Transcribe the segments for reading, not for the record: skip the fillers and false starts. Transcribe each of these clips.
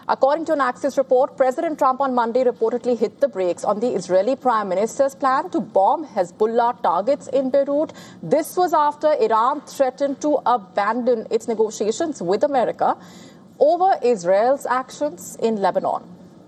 According to an Axios report, President Trump on Monday reportedly hit the brakes on the Israeli Prime Minister's plan to bomb Hezbollah targets in Beirut. This was after Iran threatened to abandon its negotiations with America over Israel's actions in Lebanon.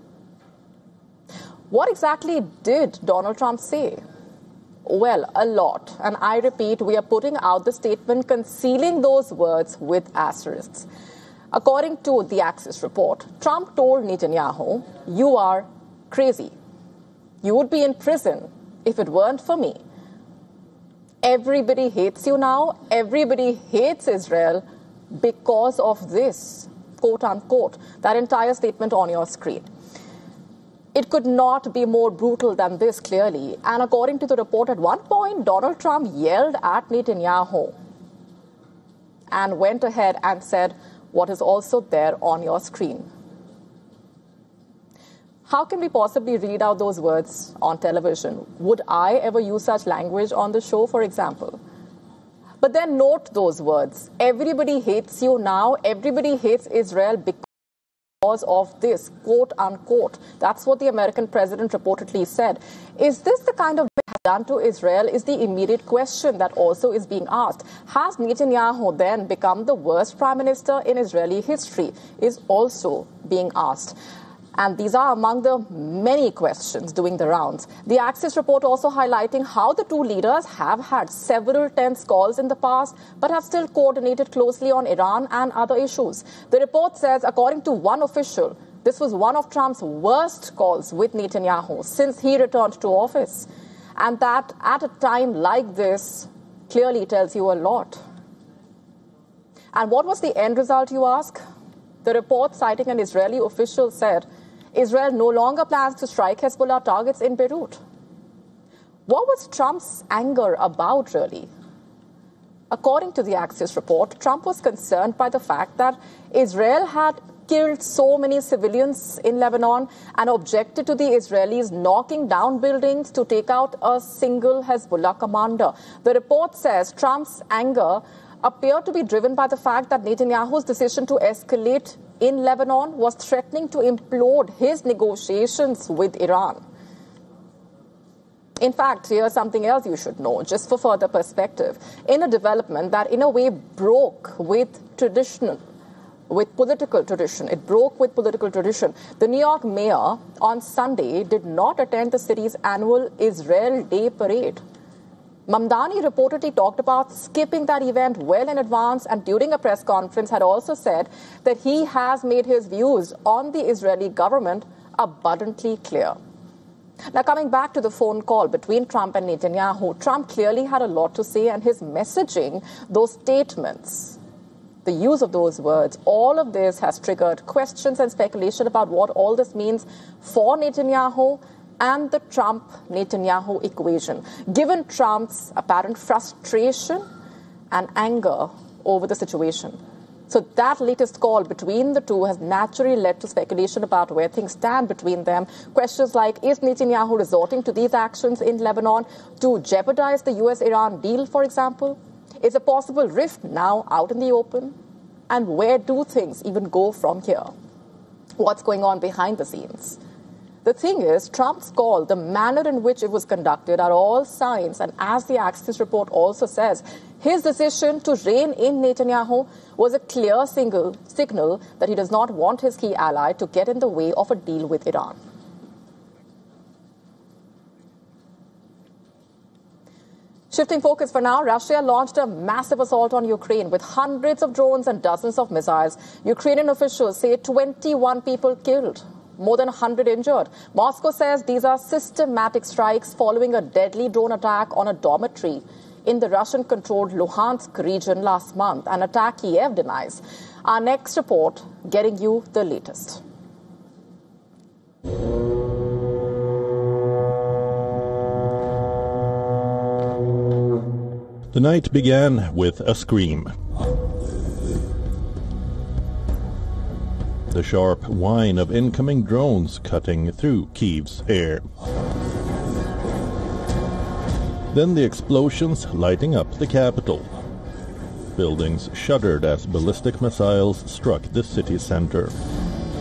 What exactly did Donald Trump say? Well, a lot. And I repeat, we are putting out the statement concealing those words with asterisks. According to the Axios report, Trump told Netanyahu, "You are crazy. You would be in prison if it weren't for me. Everybody hates you now. Everybody hates Israel because of this," quote unquote. That entire statement on your screen. It could not be more brutal than this, clearly. And according to the report, at one point, Donald Trump yelled at Netanyahu and went ahead and said what is also there on your screen. How can we possibly read out those words on television? Would I ever use such language on the show, for example? But then note those words. Everybody hates you now. Everybody hates Israel because of this, quote unquote. That's what the American president reportedly said. Is this the kind of done to Israel is the immediate question that also is being asked. Has Netanyahu then become the worst prime minister in Israeli history? Is also being asked. And these are among the many questions doing the rounds. The Axios report also highlighting how the two leaders have had several tense calls in the past, but have still coordinated closely on Iran and other issues. The report says, according to one official, this was one of Trump's worst calls with Netanyahu since he returned to office. And that at a time like this clearly tells you a lot. And what was the end result, you ask? The report, citing an Israeli official, said Israel no longer plans to strike Hezbollah targets in Beirut. What was Trump's anger about, really? According to the Axios report, Trump was concerned by the fact that Israel had killed so many civilians in Lebanon and objected to the Israelis knocking down buildings to take out a single Hezbollah commander. The report says Trump's anger appeared to be driven by the fact that Netanyahu's decision to escalate in Lebanon was threatening to implode his negotiations with Iran. In fact, here's something else you should know, just for further perspective. In a development that in a way broke with political tradition. It broke with political tradition. The New York mayor on Sunday did not attend the city's annual Israel Day parade. Mamdani reportedly talked about skipping that event well in advance, and during a press conference had also said that he has made his views on the Israeli government abundantly clear. Now, coming back to the phone call between Trump and Netanyahu, Trump clearly had a lot to say, and his messaging, those statements, the use of those words, all of this has triggered questions and speculation about what all this means for Netanyahu and the Trump-Netanyahu equation, given Trump's apparent frustration and anger over the situation. So that latest call between the two has naturally led to speculation about where things stand between them. Questions like, is Netanyahu resorting to these actions in Lebanon to jeopardize the US-Iran deal, for example? Is a possible rift now out in the open? And where do things even go from here? What's going on behind the scenes? The thing is, Trump's call, the manner in which it was conducted are all signs, and as the Axios report also says, his decision to rein in Netanyahu was a clear signal that he does not want his key ally to get in the way of a deal with Iran. Shifting focus for now, Russia launched a massive assault on Ukraine with hundreds of drones and dozens of missiles. Ukrainian officials say 21 people killed, more than 100 injured. Moscow says these are systematic strikes following a deadly drone attack on a dormitory in the Russian-controlled Luhansk region last month, an attack Kiev denies. Our next report getting you the latest. The night began with a scream. The sharp whine of incoming drones cutting through Kyiv's air. Then the explosions lighting up the capital. Buildings shuddered as ballistic missiles struck the city center.